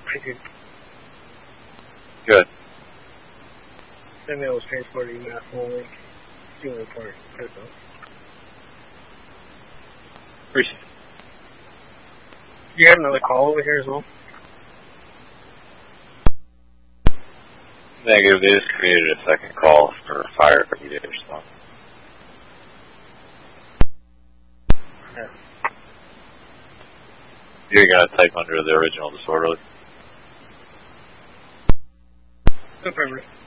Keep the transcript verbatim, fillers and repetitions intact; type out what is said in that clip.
Thank you. Good. Email was transported to email only. Student report. Critical. Appreciate it. You have another call over here as well? Negative. They just created a second call for fire immediate response. Yeah. You're going to type under the original disorderly? No problem.